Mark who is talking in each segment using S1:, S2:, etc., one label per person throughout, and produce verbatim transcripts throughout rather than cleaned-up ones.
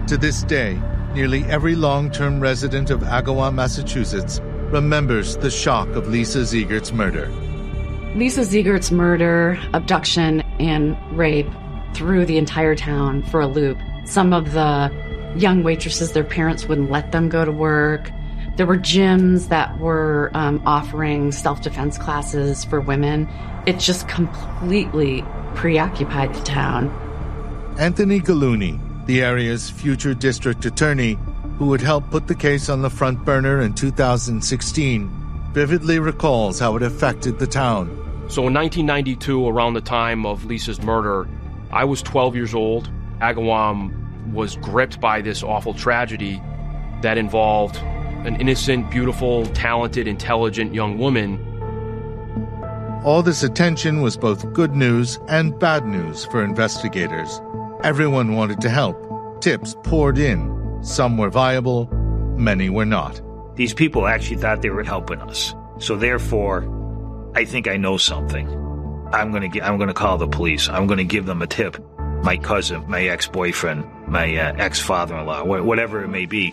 S1: To this day, nearly every long-term resident of Agawam, Massachusetts, remembers the shock of Lisa Ziegert's murder.
S2: Lisa Ziegert's murder, abduction, and rape threw the entire town for a loop. Some of the young waitresses, their parents wouldn't let them go to work. There were gyms that were um, offering self-defense classes for women. It just completely preoccupied the town.
S1: Anthony Gallooni, the area's future district attorney, who would help put the case on the front burner in two thousand sixteen, vividly recalls how it affected the town.
S3: So in nineteen ninety-two, around the time of Lisa's murder, I was twelve years old. Agawam was gripped by this awful tragedy that involved an innocent, beautiful, talented, intelligent young woman.
S1: All this attention was both good news and bad news for investigators. Everyone wanted to help. Tips poured in. Some were viable, many were not.
S4: These people actually thought they were helping us. So therefore, I think I know something. I'm going to I'm going to call the police. I'm going to give them a tip. My cousin, my ex-boyfriend, my uh, ex-father-in-law, wh- whatever it may be.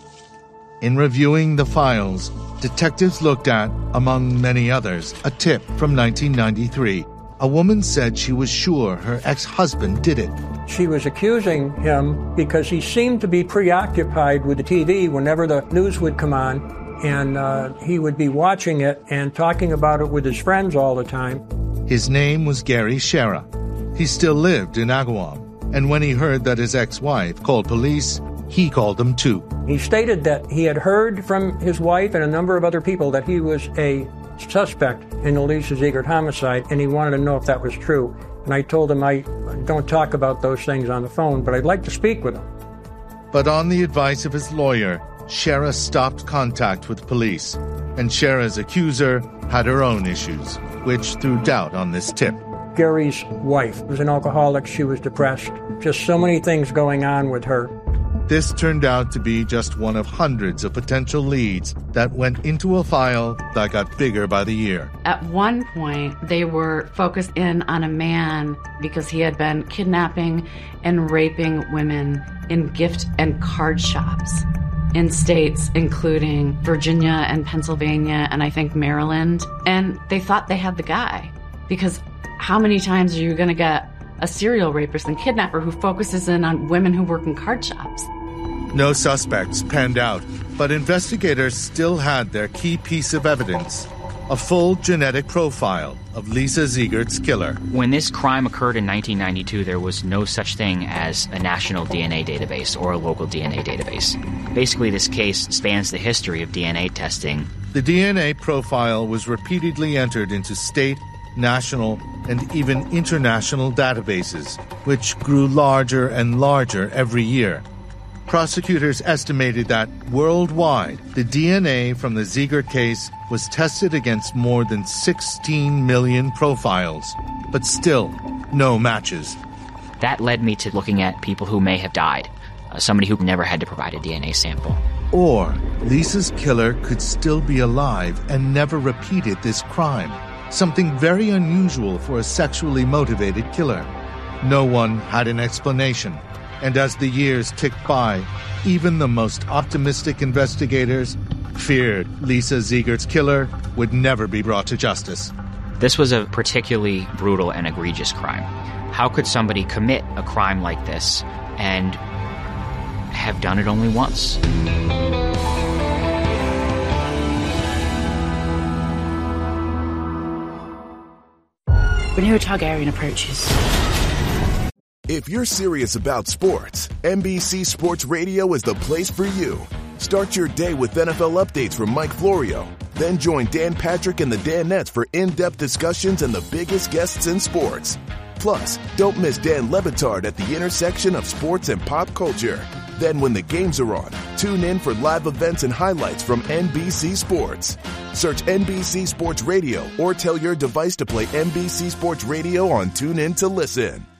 S1: In reviewing the files, detectives looked at, among many others, a tip from nineteen ninety-three. A woman said she was sure her ex-husband did it.
S5: She was accusing him because he seemed to be preoccupied with the T V whenever the news would come on, and uh, he would be watching it and talking about it with his friends all the time.
S1: His name was Gary Shera. He still lived in Agawam, and when he heard that his ex-wife called police, he called them too.
S5: He stated that he had heard from his wife and a number of other people that he was a suspect in the Lisa Ziegert homicide, and he wanted to know if that was true. And I told him I don't talk about those things on the phone, but I'd like to speak with him.
S1: But on the advice of his lawyer, Shera stopped contact with police, and Shera's accuser had her own issues, which threw doubt on this tip.
S5: Gary's wife was an alcoholic. She was depressed. Just so many things going on with her.
S1: This turned out to be just one of hundreds of potential leads that went into a file that got bigger by the year.
S2: At one point, they were focused in on a man because he had been kidnapping and raping women in gift and card shops in states including Virginia and Pennsylvania and I think Maryland. And they thought they had the guy because how many times are you going to get a serial rapist and kidnapper who focuses in on women who work in card shops?
S1: No suspects panned out, but investigators still had their key piece of evidence, a full genetic profile of Lisa Ziegert's killer.
S6: When this crime occurred in nineteen ninety-two, there was no such thing as a national D N A database or a local D N A database. Basically, this case spans the history of D N A testing.
S1: The D N A profile was repeatedly entered into state, national, and even international databases, which grew larger and larger every year. Prosecutors estimated that worldwide, the D N A from the Ziegert case was tested against more than sixteen million profiles, but still no matches.
S6: That led me to looking at people who may have died, uh, somebody who never had to provide a D N A sample.
S1: Or Lisa's killer could still be alive and never repeated this crime, something very unusual for a sexually motivated killer. No one had an explanation. And as the years ticked by, even the most optimistic investigators feared Lisa Ziegert's killer would never be brought to justice.
S6: This was a particularly brutal and egregious crime. How could somebody commit a crime like this and have done it only once?
S2: When your Targaryen approaches.
S7: If you're serious about sports, N B C Sports Radio is the place for you. Start your day with N F L updates from Mike Florio. Then join Dan Patrick and the Danettes for in-depth discussions and the biggest guests in sports. Plus, don't miss Dan Le Batard at the intersection of sports and pop culture. Then when the games are on, tune in for live events and highlights from N B C Sports. Search N B C Sports Radio or tell your device to play N B C Sports Radio on TuneIn to listen.